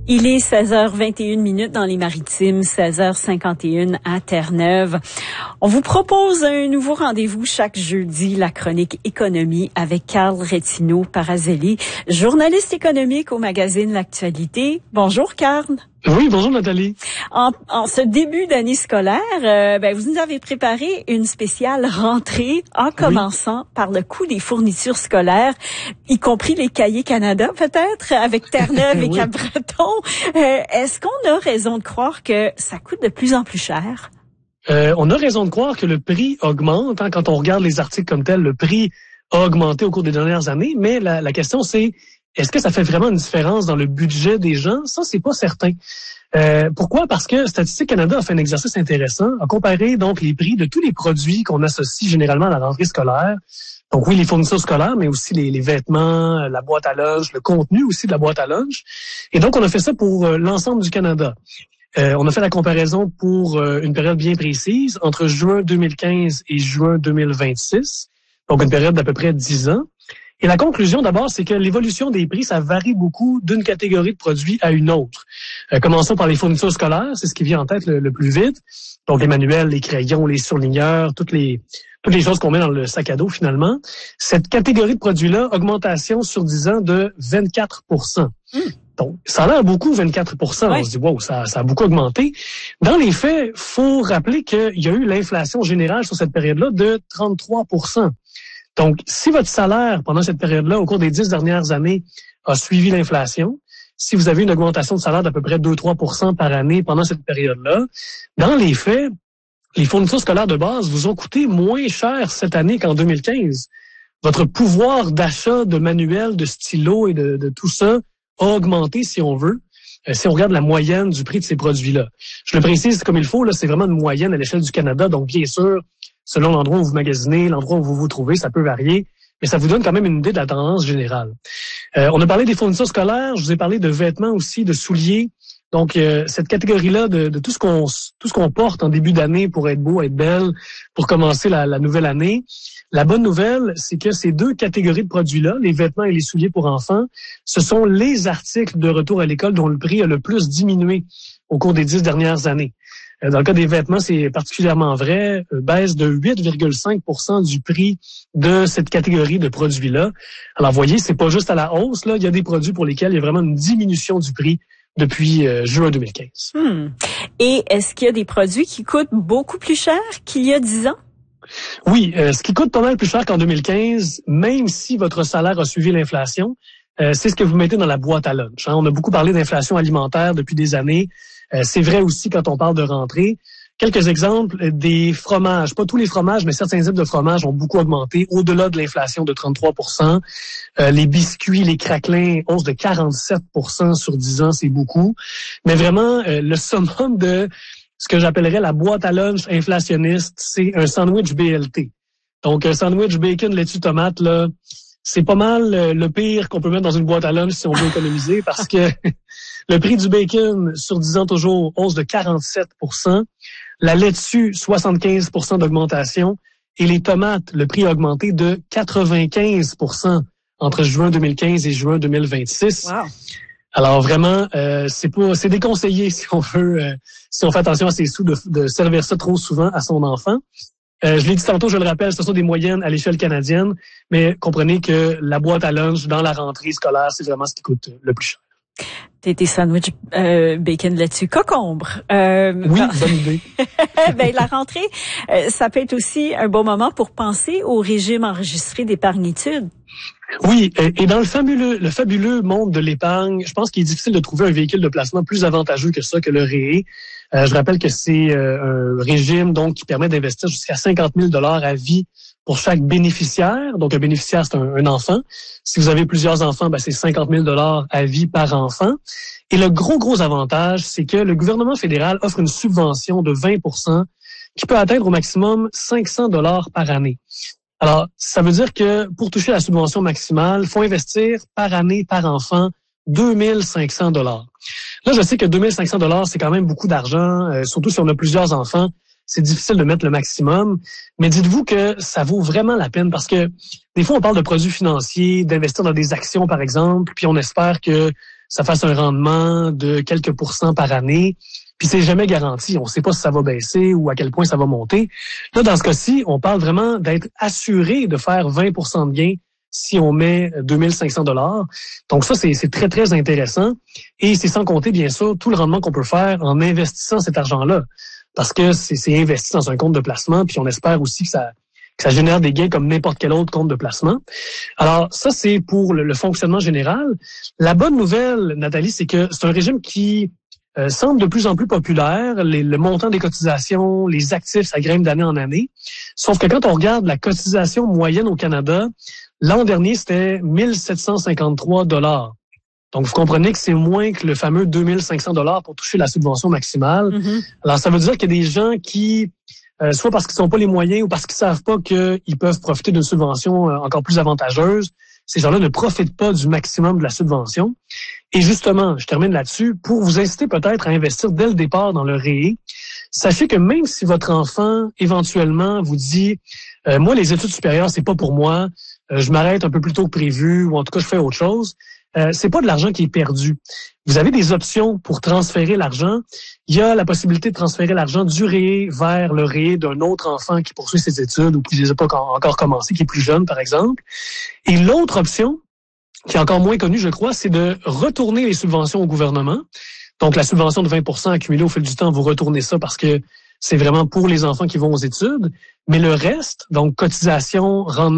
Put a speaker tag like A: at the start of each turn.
A: Il est 16h21 dans les Maritimes, 16h51 à Terre-Neuve. On vous propose un nouveau rendez-vous chaque jeudi, la chronique économie avec Carl Retino-Parazelli, journaliste économique au magazine L'Actualité. Bonjour Carl.
B: Oui, bonjour Nathalie.
A: En ce début d'année scolaire, vous nous avez préparé une spéciale rentrée en commençant par le coût des fournitures scolaires, y compris les cahiers Canada peut-être, avec Terre-Neuve et Cap-Breton. Est-ce qu'on a raison de croire que ça coûte de plus en plus cher?
B: On a raison de croire que le prix augmente. Quand on regarde les articles comme tels, le prix a augmenté au cours des dernières années. Mais la question, c'est est-ce que ça fait vraiment une différence dans le budget des gens? Ça, c'est pas certain. Pourquoi? Parce que Statistique Canada a fait un exercice intéressant, a comparé donc les prix de tous les produits qu'on associe généralement à la rentrée scolaire. Donc oui, les fournitures scolaires, mais aussi les vêtements, la boîte à lunch, le contenu aussi de la boîte à lunch. Et donc, on a fait ça pour l'ensemble du Canada. On a fait la comparaison pour une période bien précise, entre juin 2015 et juin 2026, donc une période d'à peu près 10 ans. Et la conclusion, d'abord, c'est que l'évolution des prix, ça varie beaucoup d'une catégorie de produits à une autre. Commençons par les fournitures scolaires, c'est ce qui vient en tête le plus vite. Donc les manuels, les crayons, les surligneurs, toutes les choses qu'on met dans le sac à dos finalement. Cette catégorie de produits-là, augmentation sur 10 ans de 24 Donc, ça a l'air beaucoup, 24
A: Ouais.
B: On se dit, wow, ça a beaucoup augmenté. Dans les faits, faut rappeler qu'il y a eu l'inflation générale sur cette période-là de 33 Donc, si votre salaire pendant cette période-là, au cours des 10 dernières années, a suivi l'inflation, si vous avez une augmentation de salaire d'à peu près 2-3 par année pendant cette période-là, dans les faits, les fournitures scolaires de base vous ont coûté moins cher cette année qu'en 2015. Votre pouvoir d'achat de manuels, de stylos et de tout ça a augmenté, si on veut, si on regarde la moyenne du prix de ces produits-là. Je le précise comme il faut, là, c'est vraiment une moyenne à l'échelle du Canada, donc bien sûr, selon l'endroit où vous magasinez, l'endroit où vous vous trouvez, ça peut varier, mais ça vous donne quand même une idée de la tendance générale. On a parlé des fournitures scolaires, je vous ai parlé de vêtements aussi, de souliers. Donc, cette catégorie-là de tout ce qu'on porte en début d'année pour être beau, être belle, pour commencer la nouvelle année. La bonne nouvelle, c'est que ces deux catégories de produits-là, les vêtements et les souliers pour enfants, ce sont les articles de retour à l'école dont le prix a le plus diminué au cours des 10 dernières années. Dans le cas des vêtements, c'est particulièrement vrai, baisse de 8,5 du prix de cette catégorie de produits-là. Alors, vous voyez, c'est pas juste à la hausse, là. Il y a des produits pour lesquels il y a vraiment une diminution du prix depuis juin 2015.
A: Et est-ce qu'il y a des produits qui coûtent beaucoup plus cher qu'il y a 10 ans?
B: Oui, ce qui coûte pas mal plus cher qu'en 2015, même si votre salaire a suivi l'inflation, c'est ce que vous mettez dans la boîte à lunch. On a beaucoup parlé d'inflation alimentaire depuis des années. C'est vrai aussi quand on parle de rentrée. Quelques exemples, des fromages. Pas tous les fromages, mais certains types de fromages ont beaucoup augmenté, au-delà de l'inflation de 33 Les biscuits, les craquelins, hausse de 47 sur 10 ans, c'est beaucoup. Mais vraiment, le summum de ce que j'appellerais la boîte à lunch inflationniste, c'est un sandwich BLT. Donc, un sandwich bacon, laitue, tomate, là, c'est pas mal le pire qu'on peut mettre dans une boîte à lunch si on veut économiser parce que le prix du bacon sur 10 ans toujours, hausse de 47 La laitue, 75 d'augmentation. Et les tomates, le prix a augmenté de 95 entre juin 2015 et juin 2026.
A: Wow.
B: Alors vraiment, c'est déconseillé si on veut, si on fait attention à ses sous de servir ça trop souvent à son enfant. Je l'ai dit tantôt, je le rappelle, ce sont des moyennes à l'échelle canadienne, mais comprenez que la boîte à lunch dans la rentrée scolaire, c'est vraiment ce qui coûte le plus cher.
A: Tes sandwich bacon là-dessus. Concombre.
B: Oui, bonne idée.
A: La rentrée, ça peut être aussi un bon moment pour penser au régime enregistré d'épargne-études.
B: Oui, et dans le fabuleux monde de l'épargne, je pense qu'il est difficile de trouver un véhicule de placement plus avantageux que ça, que le REE. Je rappelle que c'est un régime donc qui permet d'investir jusqu'à 50 000 $ à vie pour chaque bénéficiaire. Donc, un bénéficiaire, c'est un enfant. Si vous avez plusieurs enfants, c'est 50 000 $ à vie par enfant. Et le gros avantage, c'est que le gouvernement fédéral offre une subvention de 20 qui peut atteindre au maximum 500 $ par année. Alors, ça veut dire que pour toucher la subvention maximale, il faut investir par année, par enfant, 2 500 $. Là, je sais que 2 500 $, c'est quand même beaucoup d'argent, surtout si on a plusieurs enfants. C'est difficile de mettre le maximum, mais dites-vous que ça vaut vraiment la peine parce que des fois, on parle de produits financiers, d'investir dans des actions, par exemple, puis on espère que ça fasse un rendement de quelques pourcents par année. Puis c'est jamais garanti. On ne sait pas si ça va baisser ou à quel point ça va monter. Là, dans ce cas-ci, on parle vraiment d'être assuré de faire 20% de gain si on met 2500 $. Donc ça, c'est très, très intéressant. Et c'est sans compter, bien sûr, tout le rendement qu'on peut faire en investissant cet argent-là. Parce que c'est investi dans un compte de placement, puis on espère aussi que ça génère des gains comme n'importe quel autre compte de placement. Alors ça, c'est pour le fonctionnement général. La bonne nouvelle, Nathalie, c'est que c'est un régime qui semble de plus en plus populaire. Le montant des cotisations, les actifs, ça grimpe d'année en année. Sauf que quand on regarde la cotisation moyenne au Canada, l'an dernier, c'était 1753 $. Donc, vous comprenez que c'est moins que le fameux 2500 $ pour toucher la subvention maximale.
A: Mm-hmm.
B: Alors, ça veut dire qu'il y a des gens qui, soit parce qu'ils n'ont pas les moyens ou parce qu'ils savent pas qu'ils peuvent profiter d'une subvention encore plus avantageuse, ces gens-là ne profitent pas du maximum de la subvention. Et justement, je termine là-dessus, pour vous inciter peut-être à investir dès le départ dans le REE, sachez que même si votre enfant, éventuellement, vous dit « Moi, les études supérieures, c'est pas pour moi, je m'arrête un peu plus tôt que prévu, ou en tout cas, je fais autre chose », c'est pas de l'argent qui est perdu. Vous avez des options pour transférer l'argent. Il y a la possibilité de transférer l'argent du REE vers le REE d'un autre enfant qui poursuit ses études ou qui ne les a pas encore commencé, qui est plus jeune, par exemple. Et l'autre option, qui est encore moins connue, je crois, c'est de retourner les subventions au gouvernement. Donc, la subvention de 20% accumulée au fil du temps, vous retournez ça parce que c'est vraiment pour les enfants qui vont aux études. Mais le reste, donc cotisation, rendement,